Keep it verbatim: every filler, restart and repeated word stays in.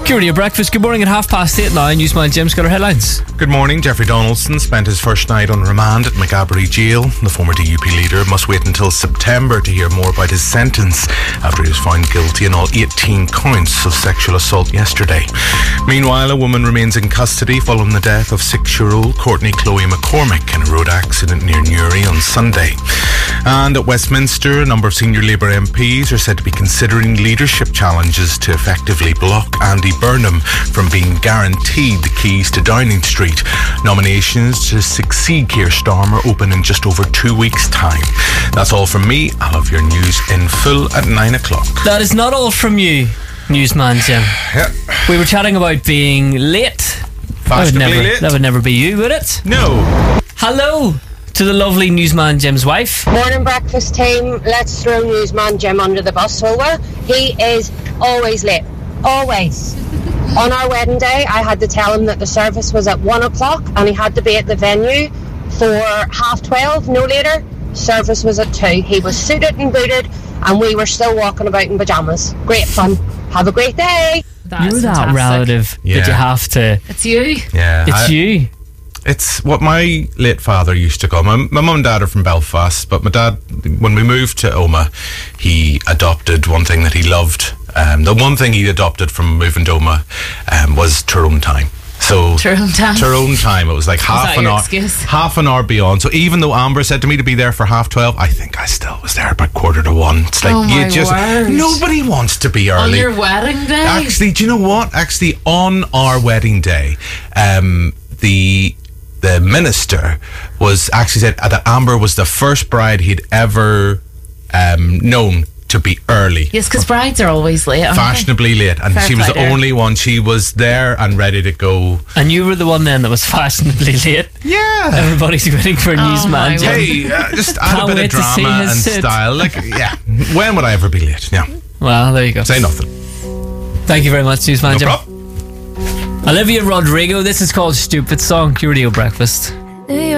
Kia ora, breakfast. Good morning at half past eight now. Newsman Jim's got our headlines. Good morning. Jeffrey Donaldson spent his first night on remand at McGabbery Jail. The former D U P leader must wait until September to hear more about his sentence after he was found guilty in all eighteen counts of sexual assault yesterday. Meanwhile, a woman remains in custody following the death of six-year-old Courtney Chloe McCormick in a road accident near Newry on Sunday. And at Westminster, a number of senior Labour M Ps are said to be considering leadership challenges to effectively block Andy Burnham from being guaranteed the keys to Downing Street. Nominations to succeed Keir Starmer open in just over two weeks' time. That's all from me. I'll have your news in full at nine o'clock. That is not all from you, Newsman Jim. Yeah. We were chatting about being late. That would, never, late. that would never be you, would it? No. Hello to the lovely Newsman Jim's wife. Morning breakfast team. Let's throw Newsman Jim under the bus, so well. He is always late. Always. On our wedding day, I had to tell him that the service was at one o'clock and he had to be at the venue for half twelve, no later. Service was at two. He was suited and booted and we were still walking about in pyjamas. Great fun. Have a great day. That's You're that fantastic. relative Yeah. that you have to... It's you. Yeah. It's I- you. It's what my late father used to call. My, my mum and dad are from Belfast, but my dad, when we moved to Omagh, he adopted one thing that he loved. Um, the one thing he adopted from moving to Omagh um, was Tyrone time. So Tyrone time. Tyrone time. It was like half that an your hour, excuse? half an hour beyond. So even though Amber said to me to be there for half twelve, I think I still was there about quarter to one. It's like Oh you my just word. nobody wants to be On early. your wedding day. Actually, do you know what? Actually, on our wedding day, um, the the minister was actually said that Amber was the first bride he'd ever um, known to be early. Yes, because brides are always late. aren't they? Fashionably late, and Fair she was play the there. only one. She was there and ready to go. And you were the one then that was fashionably late. Yeah. Everybody's waiting for my Newsman Jim. word. Hey, uh, just add a Can't bit wait of to see drama his and suit. style. Like, yeah. When would I ever be late? Yeah. Well, there you go. Say nothing. Thank you very much, Newsman No Jim. problem. Olivia Rodrigo, this is called Stupid Song. Your Radio Breakfast.